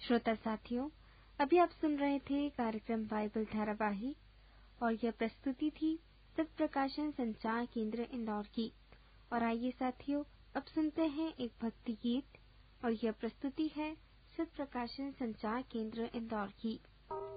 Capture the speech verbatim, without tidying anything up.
श्रोता साथियों, अभी आप सुन रहे थे कार्यक्रम बाइबल धारावाही और यह प्रस्तुति थी सत्य प्रकाशन संचार केंद्र इंदौर की। और आइए साथियों, अब सुनते हैं एक भक्ति गीत और यह प्रस्तुति है सत्य प्रकाशन संचार केंद्र इंदौर की।